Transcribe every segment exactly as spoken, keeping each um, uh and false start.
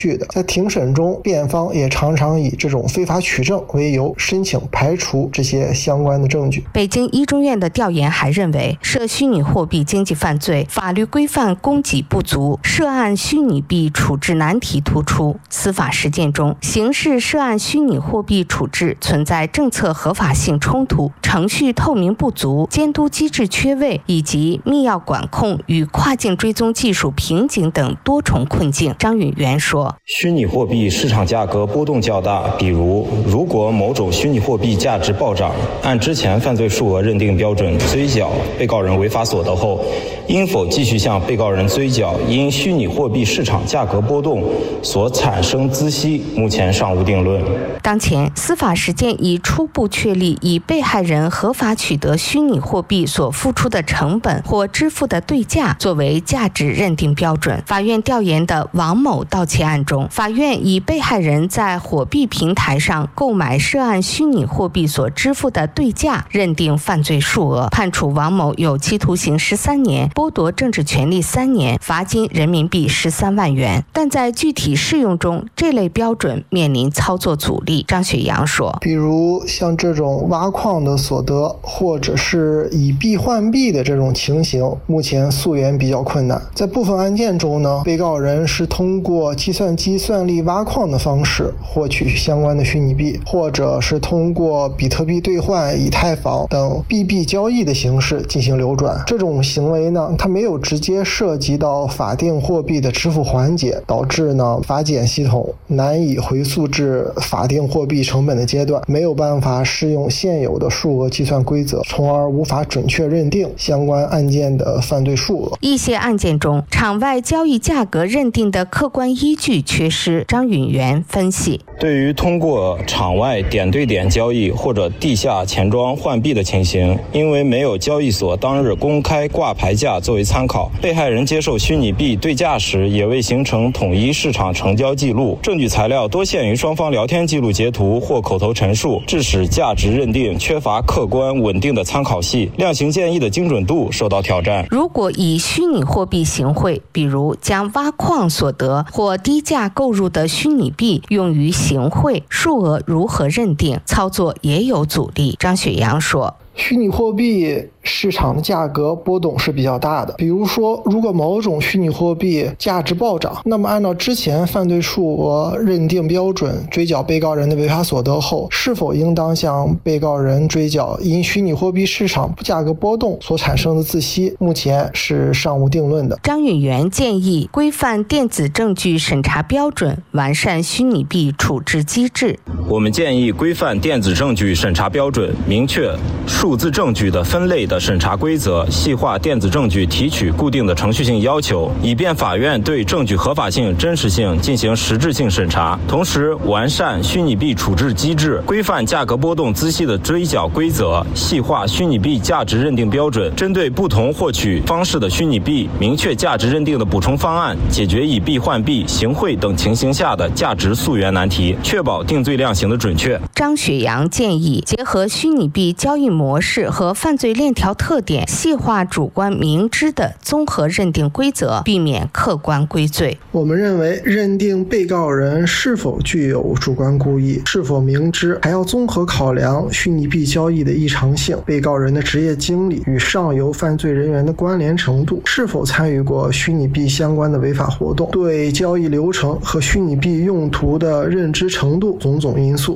据的。在庭审中，辩方也常常以这种非法取证为由，申请排除这些相关的证据。 北京一中院的调研还认为，涉虚拟货币经济犯罪法律规范供给不足，涉案虚拟币处置难题突出。司法实践中，刑事涉案虚拟货币处置存在政策合法性冲突、程序透明不足、监督机制缺位以及密钥管控与跨境追踪技术瓶颈等多重困境。张允元说， 虚拟货币市场价格波动较大，比如如果某种虚拟货币价值暴涨，按之前犯罪数额认定标准追缴被告人违法所得后，应否继续向被告人追缴因虚拟货币市场价格波动所产生孳息，目前尚无定论。 当前司法实践已初步确立以被害人合法取得虚拟货币所付出的成本或支付的对价作为价值认定标准。法院调研的王某盗窃案中，法院以被害人在火币平台上购买涉案虚拟货币所支付的对价认定犯罪数额，判处王某有期徒刑十三年，剥夺政治权利三年，罚金人民币十三万元。但在具体适用中，这类标准面临操作阻力。张雪阳说， 比如像这种挖矿的所得，或者是以币换币的这种情形，目前溯源比较困难。在部分案件中呢，被告人是通过计算机算力挖矿的方式获取相关的虚拟币，或者是通过比特币兑换、以太坊等币币交易的形式进行流转。这种行为呢，它没有直接涉及到法定货币的支付环节，导致呢法检系统难以回溯至法定货币成本的阶段，没有办法适用现有的数额计算规则，从而无法准确认定相关案件的犯罪数额。 一些案件中，场外交易价格认定的客观依据缺失。张允元分析， 对于通过场外点对点交易或者地下钱庄换币的情形，因为没有交易所当日公开挂牌价作为参考，被害人接受虚拟币对价时也未形成统一市场成交记录，证据材料多限于双方聊天记录截图或口头陈述，致使价值认定缺乏客观稳定的参考系，量刑建议的精准度受到挑战。 如果以虚拟货币行贿，比如将挖矿所得或低价购入的虚拟币用于行贿，数额如何认定？操作也有阻力。张雪阳说， 虚拟货币市场的价格波动是比较大的，比如说如果某种虚拟货币价值暴涨，那么按照之前犯罪数额认定标准追缴被告人的违法所得后，是否应当向被告人追缴因虚拟货币市场价格波动所产生的孳息，目前是尚无定论的。 张允元建议规范电子证据审查标准，完善虚拟币处置机制。 我们建议规范电子证据审查标准，明确数字证据的分类的审查规则，细化电子证据提取固定的程序性要求，以便法院对证据合法性、真实性进行实质性审查。同时，完善虚拟币处置机制，规范价格波动孳息的追缴规则，细化虚拟币价值认定标准，针对不同获取方式的虚拟币，明确价值认定的补充方案，解决以币换币、行贿等情形下的价值溯源难题，确保定罪量刑的准确。 张雪阳建议结合虚拟币交易模式和犯罪链条特点，细化主观明知的综合认定规则，避免客观归罪。 我们认为，认定被告人是否具有主观故意、是否明知，还要综合考量虚拟币交易的异常性、被告人的职业经历与上游犯罪人员的关联程度、是否参与过虚拟币相关的违法活动、对交易流程和虚拟币用途的认知程度种种因素。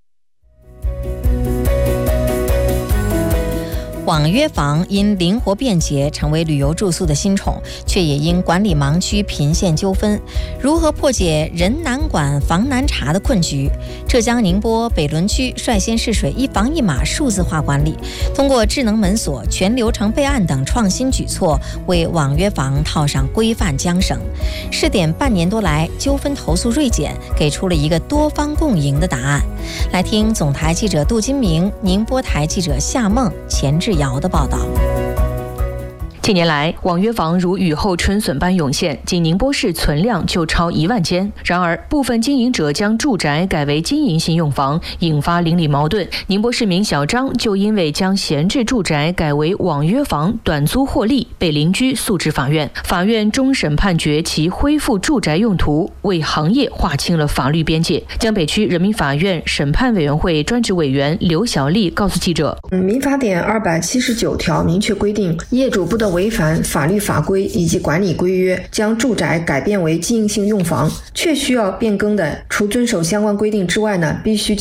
网约房因灵活便捷成为旅游住宿的新宠，却也因管理盲区频现纠纷。如何破解人难管房难查的困局？浙江宁波北仑区率先试水一房一码数字化管理，通过智能门锁、全流程备案等创新举措，为网约房套上规范缰绳。试点半年多来，纠纷投诉锐减，给出了一个多方共赢的答案。来听总台记者杜金明、宁波台记者夏梦、钱志尧的报道。 近年来，网约房如雨后春笋般涌现，仅宁波市存量就超一万间。然而，部分经营者将住宅改为经营性用房，引发邻里矛盾。宁波市民小张就因为将闲置住宅改为网约房短租获利，被邻居诉至法院。法院终审判决其恢复住宅用途，为行业划清了法律边界。江北区人民法院审判委员会专职委员刘小丽告诉记者：“ 民法典二百七十九条明确规定，业主不得违反法律法规以及管理规约，将住宅改变为经营性用房。确需要变更的，除遵守相关规定之外呢，必须